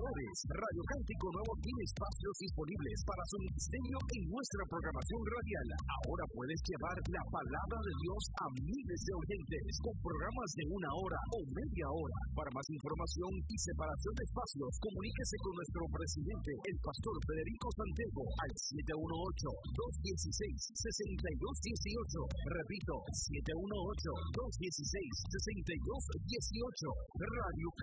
predicadores. Radio Cántico Nuevo tiene espacios disponibles para su ministerio en nuestra programación radial. Ahora puedes llevar la palabra de Dios a miles de oyentes con programas de 1 hora o media hora. Para más información y separación de espacios, comuníquese con nuestro presidente, el pastor Federico Santiago, al 718-216-6218. Repito, 718-216-6218. Radio